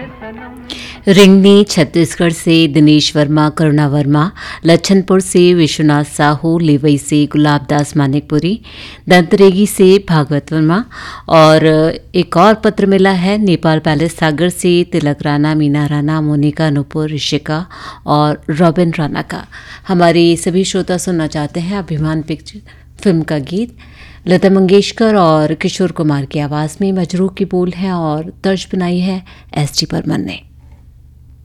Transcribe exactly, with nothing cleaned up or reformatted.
रिंगनी छत्तीसगढ़ से दिनेश वर्मा, करुणा वर्मा, लच्छनपुर से विश्वनाथ साहू, लेवई से गुलाब दास मानिकपुरी, दंतरेगी से भागवत वर्मा और एक और पत्र मिला है नेपाल पैलेस सागर से तिलक राणा, मीना राणा, मोनिका, नूपुर, ऋषिका और रॉबिन राणा का। हमारे सभी श्रोता सुनना चाहते हैं अभिमान पिक्चर फिल्म का गीत। लता मंगेशकर और किशोर कुमार की आवाज़ में मजरूह की बोल है और तर्ज बनाई है एस टी बर्मन ने।